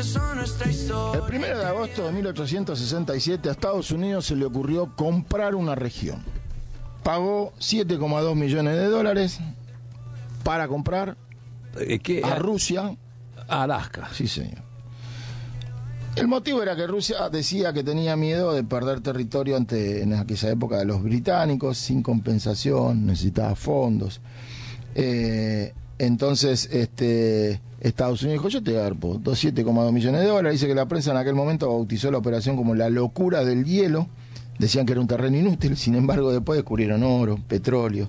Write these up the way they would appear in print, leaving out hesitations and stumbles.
El 1 de agosto de 1867 a Estados Unidos se le ocurrió comprar una región. Pagó $7,2 millones para comprar a Rusia. Alaska. Sí, señor. El motivo era que Rusia decía que tenía miedo de perder territorio en aquella época de los británicos, sin compensación, necesitaba fondos. Entonces, Estados Unidos dijo, yo te garpo, $7,2 millones. Dice que la prensa en aquel momento bautizó la operación como la locura del hielo. Decían que era un terreno inútil, sin embargo después descubrieron oro, petróleo,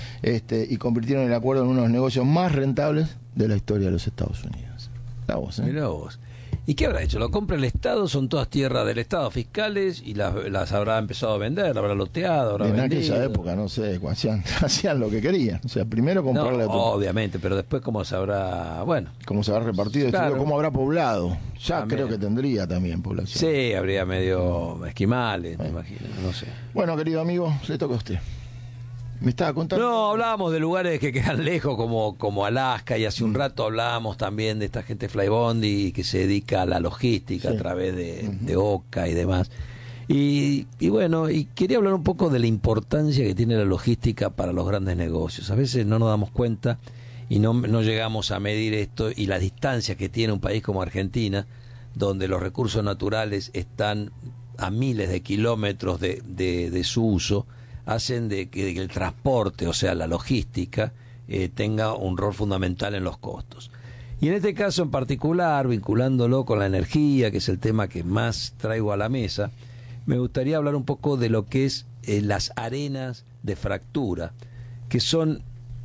y convirtieron el acuerdo en uno de los negocios más rentables de la historia de los Estados Unidos. La voz, Mirá vos. ¿Y qué habrá hecho? ¿Lo compra el Estado? ¿Son todas tierras del Estado fiscales? ¿Y las habrá empezado a vender? ¿Habrá loteado? ¿Habrá en vendido? aquella época, no sé, hacían lo que querían. O sea, primero comprarle obviamente, pero después cómo se habrá... Bueno. ¿Cómo se habrá repartido? Claro. ¿Cómo habrá poblado? Ya También. creo que tendría también población. Sí, habría medio esquimales, me imagino, no sé. Bueno, querido amigo, le toca a usted. Me estaba contando. No, hablábamos de lugares que quedan lejos como Alaska, y hace un rato hablábamos también de esta gente Flybondi que se dedica a la logística a través de OCA y demás. Y bueno, y quería hablar un poco de la importancia que tiene la logística para los grandes negocios. A veces no nos damos cuenta y no llegamos a medir esto y la distancia que tiene un país como Argentina, donde los recursos naturales están a miles de kilómetros de su uso, hacen de que el transporte, o sea, la logística, tenga un rol fundamental en los costos. Y en este caso en particular, vinculándolo con la energía, que es el tema que más traigo a la mesa, me gustaría hablar un poco de lo que es las arenas de fractura, que son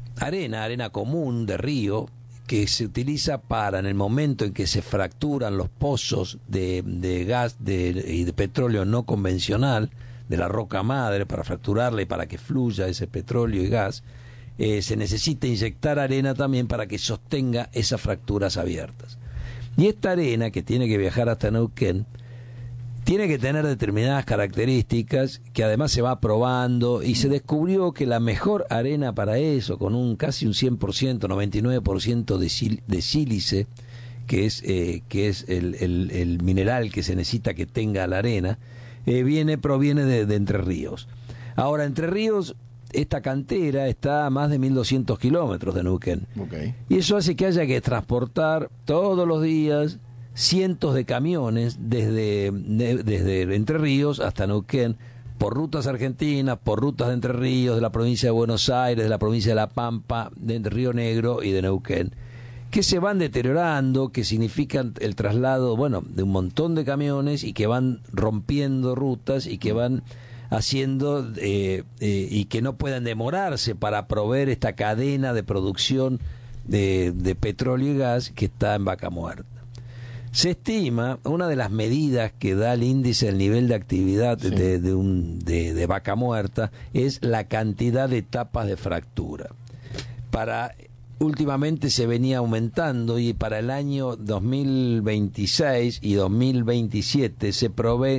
arena común de río, que se utiliza para, en el momento en que se fracturan los pozos de gas y de petróleo no convencional, de la roca madre, para fracturarla y para que fluya ese petróleo y gas, se necesita inyectar arena también para que sostenga esas fracturas abiertas. Y esta arena, que tiene que viajar hasta Neuquén, tiene que tener determinadas características que además se va probando, y se descubrió que la mejor arena para eso, con casi un 100%, 99% de sílice, que es el mineral que se necesita que tenga la arena, proviene de Entre Ríos. Ahora, Entre Ríos, esta cantera está a más de 1.200 kilómetros de Neuquén. Okay. Y eso hace que haya que transportar todos los días cientos de camiones desde Entre Ríos hasta Neuquén, por rutas argentinas, por rutas de Entre Ríos, de la provincia de Buenos Aires, de la provincia de La Pampa, de Río Negro y de Neuquén, que se van deteriorando, que significan el traslado, de un montón de camiones, y que van rompiendo rutas y que van haciendo y que no puedan demorarse para proveer esta cadena de producción de petróleo y gas que está en Vaca Muerta. Se estima, una de las medidas que da el índice del nivel de actividad de Vaca Muerta es la cantidad de etapas de fractura. Últimamente se venía aumentando, y para el año 2026 y 2027 se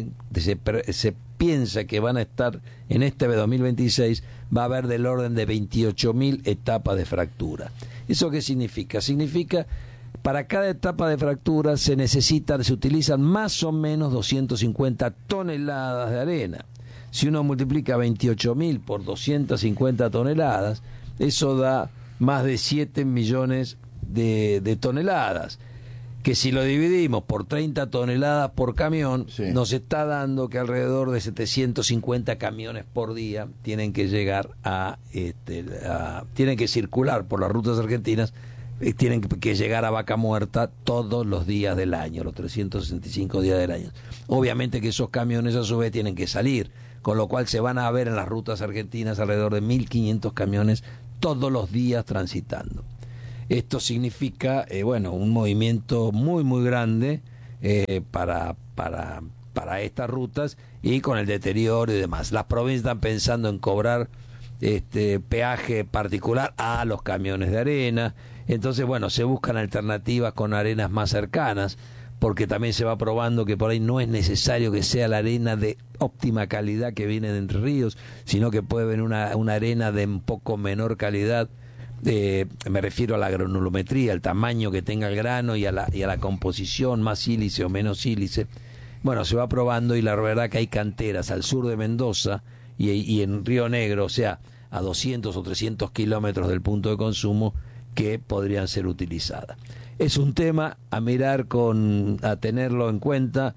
piensa que van a estar, en este 2026 va a haber del orden de 28.000 etapas de fractura. ¿Eso qué significa? Significa, para cada etapa de fractura se utilizan más o menos 250 toneladas de arena. Si uno multiplica 28.000 por 250 toneladas, eso da más de 7 millones de toneladas, que si lo dividimos por 30 toneladas por camión, nos está dando que alrededor de 750 camiones por día tienen que llegar tienen que circular por las rutas argentinas, tienen que llegar a Vaca Muerta todos los días del año, los 365 días del año. Obviamente que esos camiones a su vez tienen que salir, con lo cual se van a ver en las rutas argentinas alrededor de 1.500 camiones todos los días transitando. Esto significa un movimiento muy muy grande para estas rutas, y con el deterioro y demás. Las provincias están pensando en cobrar peaje particular a los camiones de arena. Entonces, se buscan alternativas con arenas más cercanas, porque también se va probando que por ahí no es necesario que sea la arena de óptima calidad que viene de Entre Ríos, sino que puede venir una arena de un poco menor calidad me refiero a la granulometría, el tamaño que tenga el grano y a la composición, más sílice o menos sílice. Bueno, se va probando y la verdad que hay canteras al sur de Mendoza y en Río Negro, o sea, a 200 o 300 kilómetros del punto de consumo, que podrían ser utilizadas. Es un tema a mirar a tenerlo en cuenta.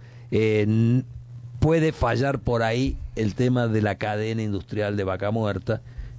Puede fallar por ahí el tema de la cadena industrial de Vaca Muerta,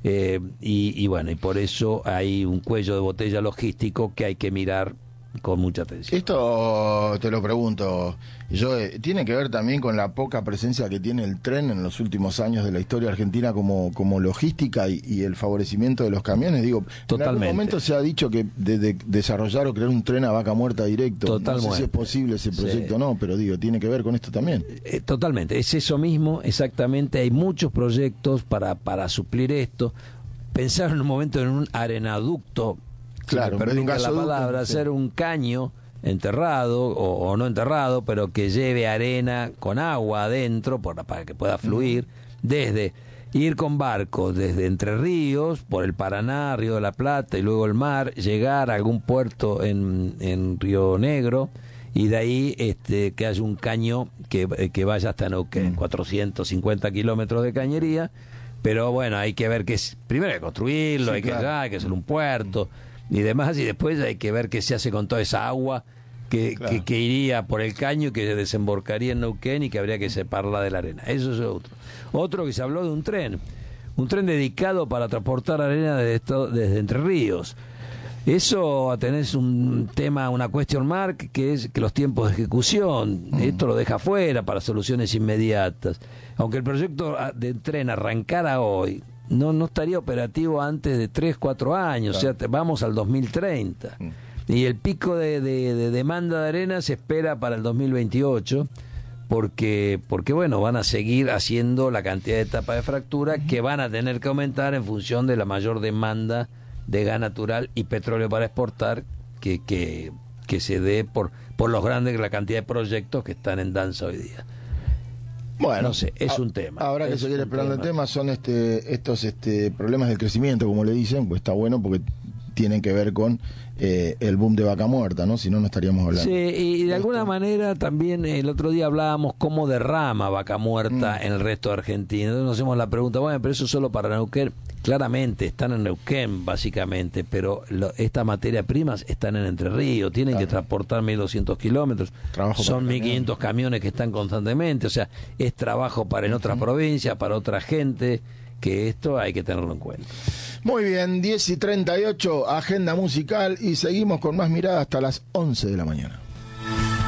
y bueno, y por eso hay un cuello de botella logístico que hay que mirar con mucha atención. Esto te lo pregunto yo, ¿tiene que ver también con la poca presencia que tiene el tren en los últimos años de la historia argentina como logística y el favorecimiento de los camiones? Digo, totalmente. En algún momento se ha dicho que de desarrollar o crear un tren a Vaca Muerta directo. Totalmente. No sé si es posible ese proyecto o no, pero digo, tiene que ver con esto también. Totalmente, es eso mismo, exactamente. Hay muchos proyectos para suplir esto. Pensar en un momento en un arenaducto, claro, pero un la palabra, sí. hacer un caño enterrado o no enterrado, pero que lleve arena con agua adentro para que pueda fluir, desde ir con barcos desde Entre Ríos, por el Paraná, Río de la Plata y luego el mar, llegar a algún puerto en Río Negro, y de ahí que haya un caño que vaya hasta Neuquén, 450 kilómetros de cañería. Pero bueno, hay que ver primero hay que construirlo, sí, hay claro. hay que hacer un puerto y demás, y después hay que ver qué se hace con toda esa agua Claro. que iría por el caño y que desembocaría en Neuquén y que habría que separarla de la arena. Eso es otro. Otro, que se habló de un tren dedicado para transportar arena desde Entre Ríos. Eso tenés un tema, una question mark, que es que los tiempos de ejecución, esto lo deja fuera para soluciones inmediatas. Aunque el proyecto de tren arrancara hoy, no estaría operativo antes de 3-4 años, claro. O sea, vamos al 2030. Y el pico de demanda de arena se espera para el 2028, porque bueno, van a seguir haciendo la cantidad de etapas de fractura que van a tener que aumentar en función de la mayor demanda de gas natural y petróleo para exportar que se dé por la cantidad de proyectos que están en danza hoy día. Bueno, no sé, es un tema. Ahora que seguir esperando el tema son estos problemas del crecimiento, como le dicen, pues está bueno porque tienen que ver con el boom de Vaca Muerta, ¿no? Si no, no estaríamos hablando. Sí, y de alguna manera también el otro día hablábamos cómo derrama Vaca Muerta en el resto de Argentina. Entonces nos hacemos la pregunta, bueno, pero eso es solo para Neuquén. Claramente están en Neuquén, básicamente, pero estas materias primas están en Entre Ríos, tienen que transportar 1.200 kilómetros, son 1.500 camiones que están constantemente, o sea, es trabajo para en otras provincias, para otra gente, que esto hay que tenerlo en cuenta. Muy bien, 10:38, agenda musical, y seguimos con más mirada hasta las 11 de la mañana.